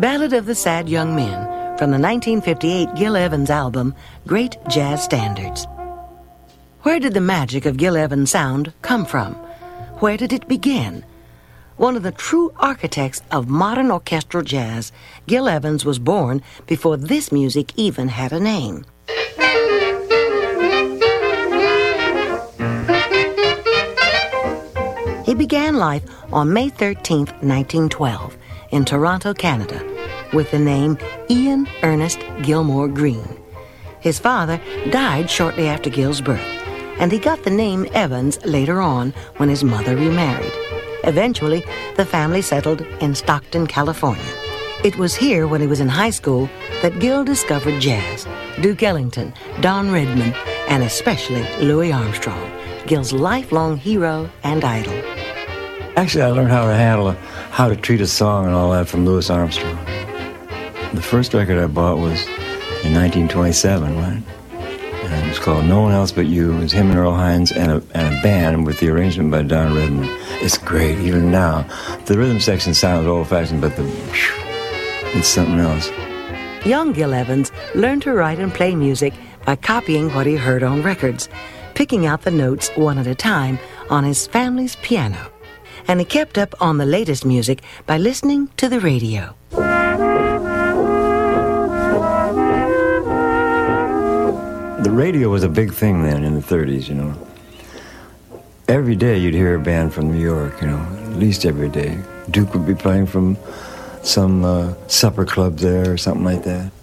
Ballad of the Sad Young Men from the 1958 Gil Evans album, Great Jazz Standards. Where did the magic of Gil Evans' sound come from? Where did it begin? One of the true architects of modern orchestral jazz, Gil Evans was born before this music even had a name. He began life on May 13, 1912, in Toronto, Canada, with the name Ian Ernest Gilmore Green. His father died shortly after Gil's birth, and he got the name Evans later on when his mother remarried. Eventually, the family settled in Stockton, California. It was here when he was in high school that Gil discovered jazz, Duke Ellington, Don Redman, and especially Louis Armstrong, Gil's lifelong hero and idol. Actually, I learned how to treat a song and all that from Louis Armstrong. The first record I bought was in 1927, right? And it was called No One Else But You. It was him and Earl Hines and a band with the arrangement by Don Redman. It's great, even now. The rhythm section sounds old-fashioned, but it's something else. Young Gil Evans learned to write and play music by copying what he heard on records, picking out the notes one at a time on his family's piano. And he kept up on the latest music by listening to the radio. The radio was a big thing then in the 30s, you know. Every day you'd hear a band from New York, you know, at least every day. Duke would be playing from some supper club there or something like that.